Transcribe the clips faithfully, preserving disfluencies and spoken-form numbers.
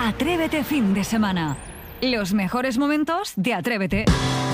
Atrévete fin de semana. Los mejores momentos de Atrévete.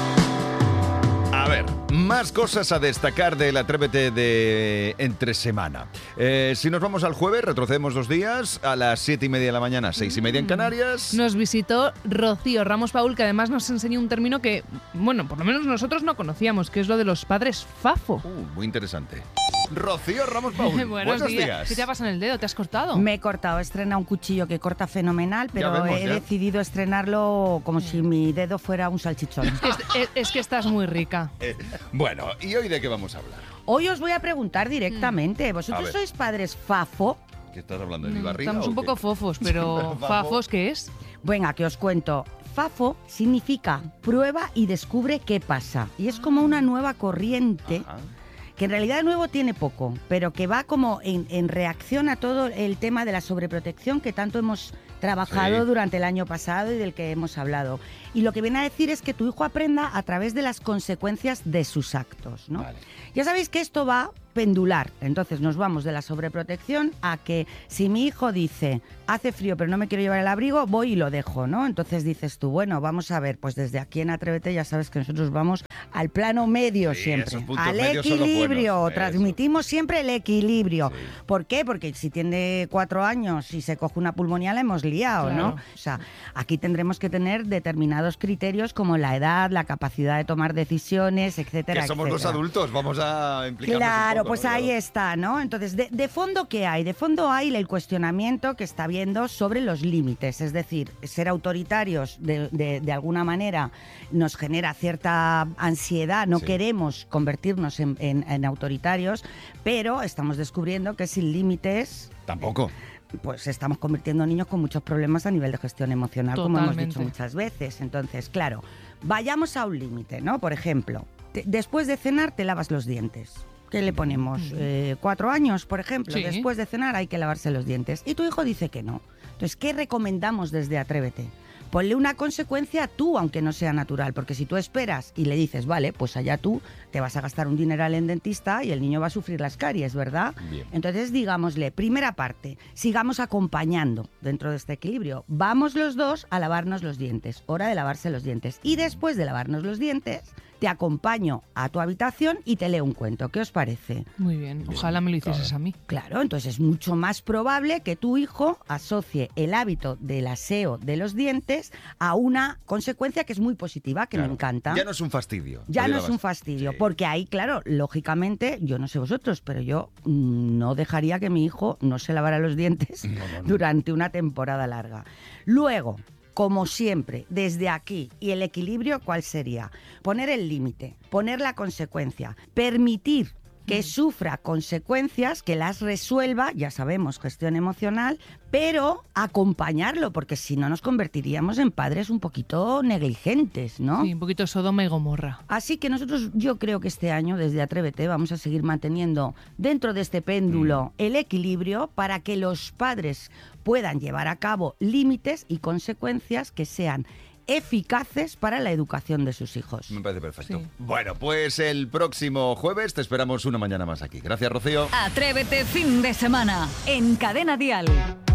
A ver, más cosas a destacar del Atrévete de entre semana. Eh, si nos vamos al jueves, retrocedemos dos días, a las siete y media de la mañana, seis y media en Canarias. Nos visitó Rocío Ramos Paul, que además nos enseñó un término que, bueno, por lo menos nosotros no conocíamos, que es lo de los padres fafo. Uh, muy interesante. Rocío Ramos Paul, Buenos, buenos días. días. ¿Qué te ha pasado en el dedo? ¿Te has cortado? Me he cortado, he estrenado un cuchillo que corta fenomenal, pero vemos, he ya. decidido estrenarlo como si mi dedo fuera un salchichón. Es, es- es que estás muy rica. Eh, bueno, ¿y hoy de qué vamos a hablar? Hoy os voy a preguntar directamente, A ¿vosotros ver. sois padres fafo? ¿Qué estás hablando de mi Mm, barriga? Estamos o un qué? poco fofos, pero Fafo. ¿fafos qué es? Venga, que os cuento. Fafo significa prueba y descubre qué pasa. Y es como una nueva corriente, Ajá. que en realidad de nuevo tiene poco, pero que va como en, en reacción a todo el tema de la sobreprotección que tanto hemos trabajado Sí. durante el año pasado y del que hemos hablado. Y lo que viene a decir es que tu hijo aprenda a través de las consecuencias de sus actos, ¿no? Vale. Ya sabéis que esto va pendular, entonces nos vamos de la sobreprotección a que si mi hijo dice hace frío pero no me quiero llevar el abrigo, voy y lo dejo, ¿no? Entonces dices tú, bueno, vamos a ver, pues desde aquí en Atrévete ya sabes que nosotros vamos al plano medio Sí, siempre, esos puntos al medios son los equilibrio, buenos, transmitimos siempre el equilibrio. Sí. ¿Por qué? Porque si tiene cuatro años y se coge una pulmonía la hemos liado, Claro. ¿no? O sea, aquí tendremos que tener determinados criterios como la edad, la capacidad de tomar decisiones, etcétera, Que somos los etcétera. adultos, vamos a implicarnos Claro, un poco, pues ¿no? ahí está, ¿no? Entonces, de, de fondo, ¿qué hay? De fondo hay el cuestionamiento que está habiendo sobre los límites. Es decir, ser autoritarios de, de- de alguna manera nos genera cierta ansiedad. No Sí. queremos convertirnos en, en- en autoritarios, pero estamos descubriendo que sin límites Tampoco. pues estamos convirtiendo a niños con muchos problemas a nivel de gestión emocional, como hemos Totalmente. dicho muchas veces. Entonces, claro, vayamos a un límite, ¿no? Por ejemplo, te- después de cenar te lavas los dientes. ¿Qué le ponemos? Eh, cuatro años, por ejemplo. Sí. Después de cenar hay que lavarse los dientes. Y tu hijo dice que no. Entonces, ¿qué recomendamos desde Atrévete? Ponle una consecuencia tú, aunque no sea natural, porque si tú esperas y le dices, vale, pues allá tú, te vas a gastar un dineral en dentista y el niño va a sufrir las caries, ¿verdad? Bien. Entonces, digámosle, primera parte, sigamos acompañando dentro de este equilibrio. Vamos los dos a lavarnos los dientes, hora de lavarse los dientes. Y después de lavarnos los dientes, te acompaño a tu habitación y te leo un cuento. ¿Qué os parece? Muy bien, ojalá me lo hicieses claro. a mí. Claro, entonces es mucho más probable que tu hijo asocie el hábito del aseo de los dientes a una consecuencia que es muy positiva, que Claro. me encanta. Ya no es un fastidio. Ya Oye, no es un lavas- fastidio, Sí. porque ahí, claro, lógicamente, yo no sé vosotros, pero yo mm, no dejaría que mi hijo no se lavara los dientes No, no, no. durante una temporada larga. Luego, como siempre, desde aquí, y el equilibrio, ¿cuál sería? Poner el límite, poner la consecuencia, permitir que sufra consecuencias, que las resuelva, ya sabemos, gestión emocional, pero acompañarlo, porque si no nos convertiríamos en padres un poquito negligentes, ¿no? Sí, un poquito Sodoma y Gomorra. Así que nosotros, yo creo que este año, desde Atrévete, vamos a seguir manteniendo dentro de este péndulo el equilibrio para que los padres puedan llevar a cabo límites y consecuencias que sean eficaces para la educación de sus hijos. Me parece perfecto. Sí. Bueno, pues el próximo jueves te esperamos una mañana más aquí. Gracias, Rocío. Atrévete fin de semana en Cadena Dial.